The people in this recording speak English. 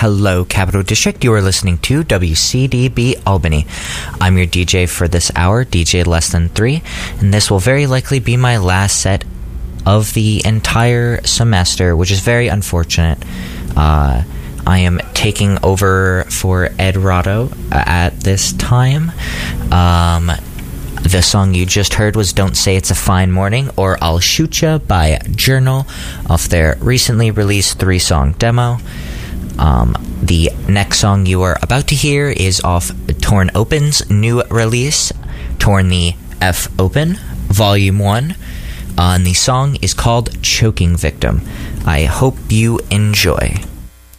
Hello, Capital District. You are listening to WCDB Albany. I'm your DJ for this hour, DJ Less Than 3, and this will very likely be my last set of the entire semester, which is very unfortunate. I am taking over for Ed Rado at this time. The song you just heard was Don't Say It's a Fine Morning or I'll Shoot Ya by Journal off their recently released 3-song demo. The next song you are about to hear is off Torn Open's new release, Torn the F Open, Volume 1, and the song is called Choking Victim. I hope you enjoy.